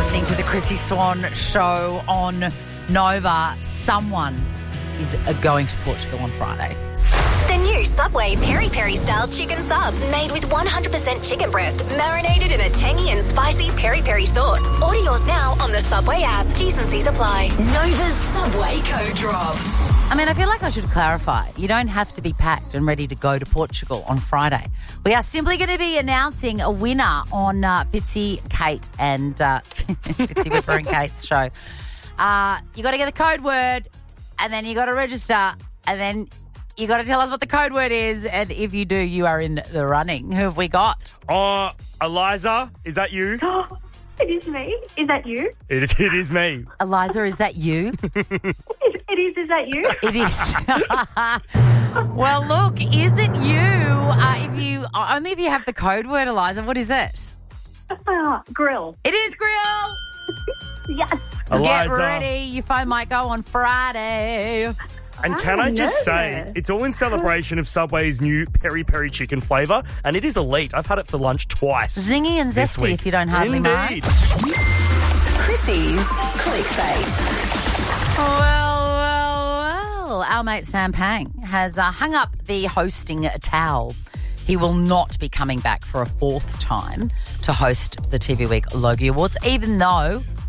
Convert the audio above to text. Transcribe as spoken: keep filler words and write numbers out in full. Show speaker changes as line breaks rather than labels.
listening to the Chrissy Swan Show on Nova. Someone is uh, going to Portugal on Friday.
The new Subway Peri Peri style chicken sub, made with one hundred percent chicken breast, marinated in a tangy and spicy peri peri sauce. Order yours now on the Subway app. T's and C's apply. Nova's Subway Code Drop.
I mean, I feel like I should clarify. You don't have to be packed and ready to go to Portugal on Friday. We are simply going to be announcing a winner on uh, Fitzy, Kate and uh, Fitzy Whipper and Kate's show. Uh, you got to get the code word, and then you got to register, and then you got to tell us what the code word is, and if you do, you are in the running. Who have we got?
Oh, Eliza, is that you?
It is me. Is that you?
It is, it is me.
Eliza, is that you?
It is. Is that you?
It is. Well, look, is it you? Uh, if you only if you have the code word, Eliza. What is it?
Uh, grill.
It is grill.
Yes.
Get
Eliza.
ready. Your phone might go on Friday.
And can
I'm
I just say,
nervous.
it's all in celebration of Subway's new peri peri chicken flavour, and it is elite. I've had it for lunch twice.
Zingy and
this
zesty,
week.
if you don't hardly
Indeed.
mind.
Chrissy's Clickbait.
Well, well, well. Our mate Sam Pang has uh, hung up the hosting towel. He will not be coming back for a fourth time to host the T V Week Logie Awards, even though